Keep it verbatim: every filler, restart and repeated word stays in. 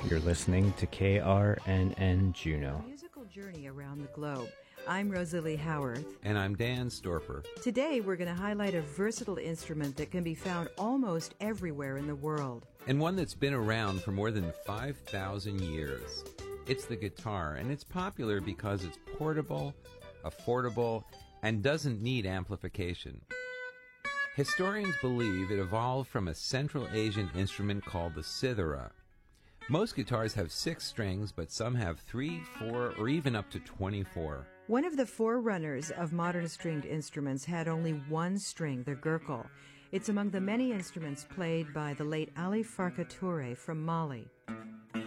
You're listening to K R N N Juneau. A musical journey around the globe. I'm Rosalie Howarth. And I'm Dan Storper. Today we're going to highlight a versatile instrument that can be found almost everywhere in the world. And one that's been around for more than five thousand years. It's the guitar, and it's popular because it's portable, affordable, and doesn't need amplification. Historians believe it evolved from a Central Asian instrument called the cithara. Most guitars have six strings, but some have three, four, or even up to twenty-four. One of the forerunners of modern stringed instruments had only one string, the gurkel. It's among the many instruments played by the late Ali Farka Touré from Mali.